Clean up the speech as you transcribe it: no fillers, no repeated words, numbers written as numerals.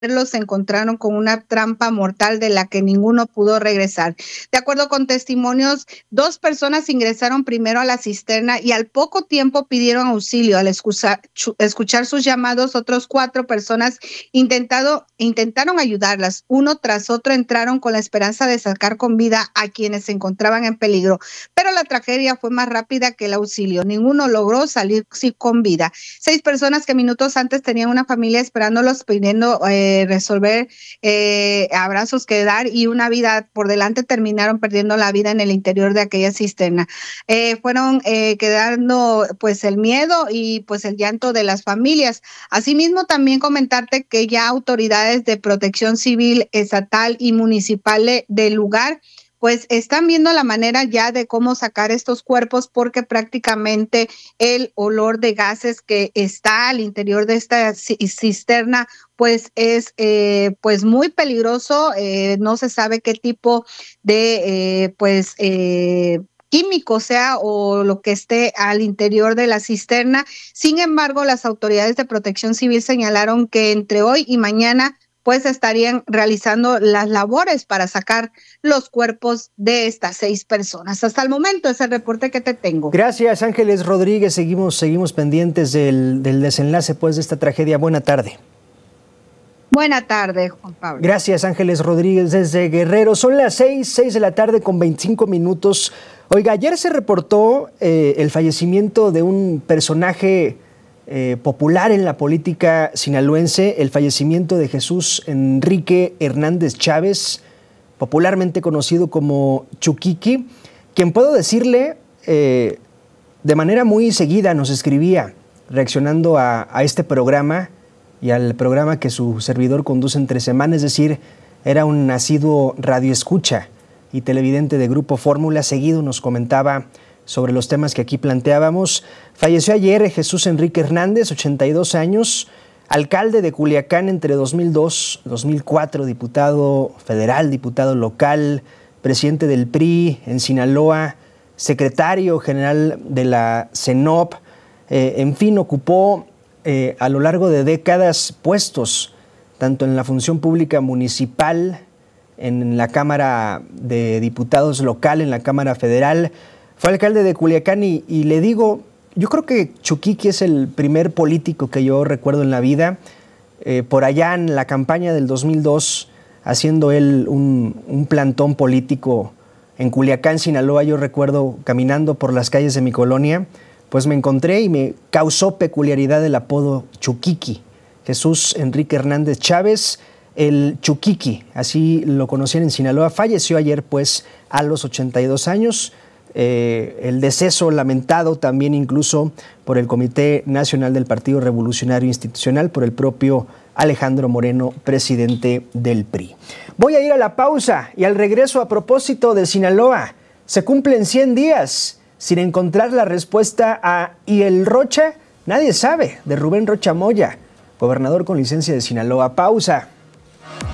se encontraron con una trampa mortal de la que ninguno pudo regresar. De acuerdo con testimonios, 2 personas ingresaron primero a la cisterna y al poco tiempo pidieron auxilio. Al escuchar sus llamados, otros 4 personas intentaron ayudarlas. Uno tras otro entraron con la esperanza de sacar con vida a quienes se encontraban en peligro, pero la tragedia fue más rápida que el auxilio. Ninguno logró salir con vida. 6 personas que minutos antes tenían una familia esperándolos pidiendo resolver abrazos que dar y una vida por delante, terminaron perdiendo la vida en el interior de aquella cisterna. Fueron quedando pues el miedo y pues el llanto de las familias. Asimismo, también comentarte que ya autoridades de protección civil, estatal y municipal del lugar pues están viendo la manera ya de cómo sacar estos cuerpos, porque prácticamente el olor de gases que está al interior de esta cisterna pues es pues muy peligroso. No se sabe qué tipo de químico sea o lo que esté al interior de la cisterna. Sin embargo, las autoridades de protección civil señalaron que entre hoy y mañana pues estarían realizando las labores para sacar los cuerpos de estas 6 personas. Hasta el momento es el reporte que te tengo. Gracias, Ángeles Rodríguez. Seguimos pendientes del desenlace pues de esta tragedia. Buena tarde. Buena tarde, Juan Pablo. Gracias, Ángeles Rodríguez desde Guerrero. Son las 6 de la tarde con 25 minutos. Oiga, ayer se reportó el fallecimiento de un personaje popular en la política sinaloense, el fallecimiento de Jesús Enrique Hernández Chávez, popularmente conocido como Chuquiqui, quien puedo decirle de manera muy seguida nos escribía reaccionando a este programa y al programa que su servidor conduce entre semana, es decir, era un asiduo radioescucha y televidente de Grupo Fórmula. Seguido nos comentaba sobre los temas que aquí planteábamos. Falleció ayer Jesús Enrique Hernández, 82 años, alcalde de Culiacán entre 2002 y 2004, diputado federal, diputado local, presidente del PRI en Sinaloa, secretario general de la CENOP, en fin, ocupó a lo largo de décadas puestos, tanto en la función pública municipal, en la Cámara de Diputados local, en la Cámara Federal. Fue alcalde de Culiacán y le digo, yo creo que Chuquiqui es el primer político que yo recuerdo en la vida. Por allá en la campaña del 2002, haciendo él un plantón político en Culiacán, Sinaloa, yo recuerdo caminando por las calles de mi colonia, pues me encontré y me causó peculiaridad el apodo Chuquiqui. Jesús Enrique Hernández Chávez, el Chuquiqui, así lo conocían en Sinaloa. Falleció ayer pues a los 82 años. El deceso lamentado también incluso por el Comité Nacional del Partido Revolucionario Institucional, por el propio Alejandro Moreno, presidente del PRI. Voy a ir a la pausa y al regreso, a propósito de Sinaloa, se cumplen 100 días sin encontrar la respuesta a ¿y el Rocha? Nadie sabe, de Rubén Rocha Moya, gobernador con licencia de Sinaloa. Pausa.